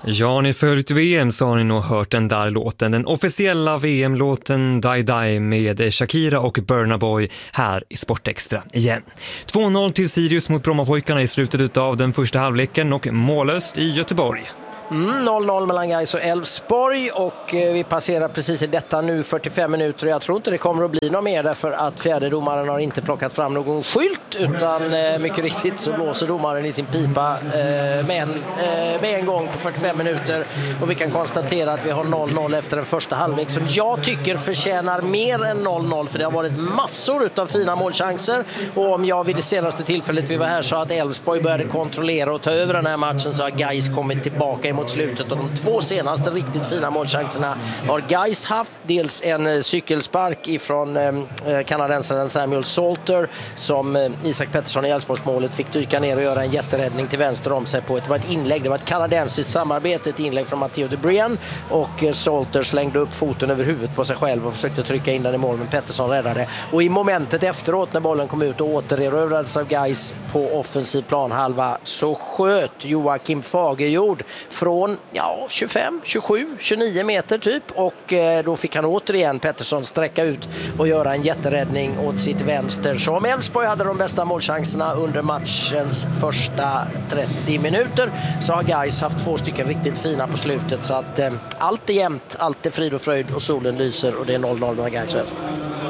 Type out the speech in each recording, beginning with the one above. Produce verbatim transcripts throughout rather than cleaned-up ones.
Ja, har ni följt V M så har ni nog hört den där låten. Den officiella V M-låten Die Die med Shakira och Burna Boy här i Sportextra igen. två noll till Sirius mot Brommapojkarna i slutet av den första halvleken och mållöst i Göteborg. Mm, noll noll mellan Gais och Elfsborg och eh, vi passerar precis i detta nu fyrtiofem minuter och jag tror inte det kommer att bli något mer därför att fjärdedomaren har inte plockat fram någon skylt utan eh, mycket riktigt så blåser domaren i sin pipa eh, med, en, eh, med en gång på fyrtiofem minuter och vi kan konstatera att vi har noll noll efter den första halvlek som jag tycker förtjänar mer än noll noll för det har varit massor av fina målchanser och om jag vid det senaste tillfället vi var här sa att Elfsborg började kontrollera och ta över den här matchen så har Gais kommit tillbaka mot slutet och de två senaste riktigt fina målchanserna har Gais haft. Dels en cykelspark ifrån eh, kanadensaren Samuel Salter som eh, Isak Pettersson i Elfsborgsmålet fick dyka ner och göra en jätteräddning till vänster om sig på. Det var ett inlägg, det var ett kanadensiskt samarbete, ett inlägg från Matteo de Brien och eh, Salter slängde upp foten över huvudet på sig själv och försökte trycka in den i mål men Pettersson räddade. Och i momentet efteråt när bollen kom ut och återerövrades av Gais på offensiv planhalva så sköt Joakim Fagerjord från ja, tjugofem, tjugosju, tjugonio meter typ och eh, då fick han återigen Pettersson sträcka ut och göra en jätteräddning åt sitt vänster. Så om Elfsborg hade de bästa målchanserna under matchens första trettio minuter så har Gais haft två stycken riktigt fina på slutet så att eh, allt är jämnt, allt är frid och fröjd och solen lyser och det är noll noll mellan Gais och Elfsborg.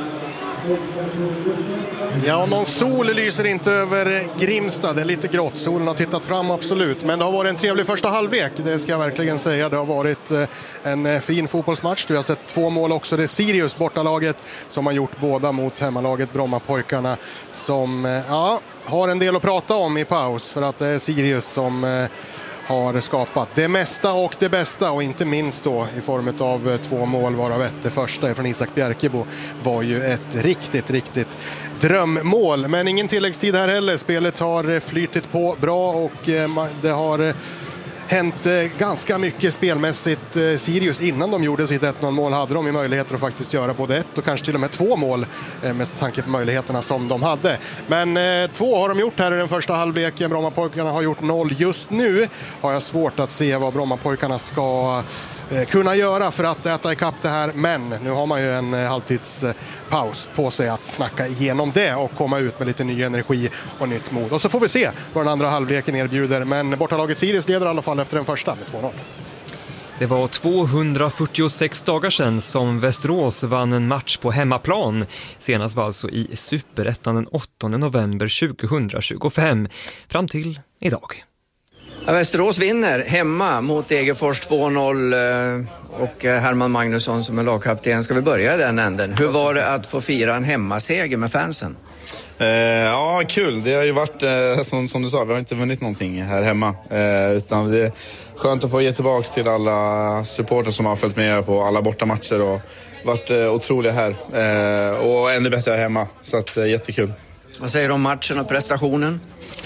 Ja, någon sol lyser inte över Grimstad. Det är lite grått. Solen har tittat fram, absolut. Men det har varit en trevlig första halvlek. Det ska jag verkligen säga. Det har varit en fin fotbollsmatch. Vi har sett två mål också. Det är Sirius, bortalaget, som har gjort båda mot hemmalaget Brommapojkarna. Som ja, har en del att prata om i paus. För att det är Sirius som har skapat det mesta och det bästa och inte minst då i form av två mål varav ett det första från Isak Bjerkebo var ju ett riktigt, riktigt drömmål. Men ingen tilläggstid här heller. Spelet har flytit på bra och det har hänt ganska mycket spelmässigt. Sirius innan de gjorde sitt ett noll mål hade de ju möjligheter att faktiskt göra både ett och kanske till och med två mål med tanke på möjligheterna som de hade. Men eh, två har de gjort här i den första halvleken. Brommapojkarna har gjort noll. Just nu har jag svårt att se vad Brommapojkarna ska eh, kunna göra för att äta ikapp det här. Men nu har man ju en eh, halvtidspaus på sig att snacka igenom det och komma ut med lite ny energi och nytt mod. Och så får vi se vad den andra halvleken erbjuder. Men bortalaget Sirius leder i alla fall efter den första med två noll. Det var tvåhundrafyrtiosex dagar sedan som Västerås vann en match på hemmaplan. Senast var alltså i Superettan den åttonde november tjugohundratjugofem. Fram till idag. Ja, Västerås vinner hemma mot Degerfors två noll och Herman Magnusson som är lagkapten. Ska vi börja i den änden? Hur var det att få fira en hemmaseger med fansen? Eh, ja, kul. Det har ju varit, eh, som, som du sa, vi har inte vunnit någonting här hemma. Eh, utan det är skönt att få ge tillbaka till alla supporter som har följt med på alla bortamatcher och varit eh, otroliga här. Eh, och ännu bättre här hemma. Så att, eh, jättekul. Vad säger du om matchen och prestationen?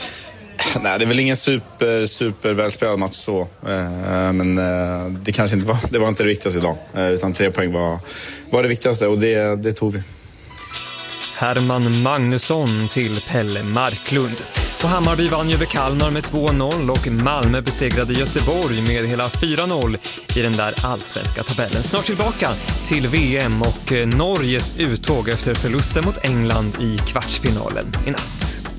Nej, det är väl ingen super, super välspelad match så. Eh, men eh, det kanske inte var, det var inte det viktigaste idag. Eh, utan tre poäng var, var det viktigaste och det, det tog vi. Herman Magnusson till Pelle Marklund. Och Hammarby vann över Kalmar med två noll och Malmö besegrade Göteborg med hela fyra noll i den där allsvenska tabellen. Snart tillbaka till V M och Norges uttåg efter förlusten mot England i kvartsfinalen i natt.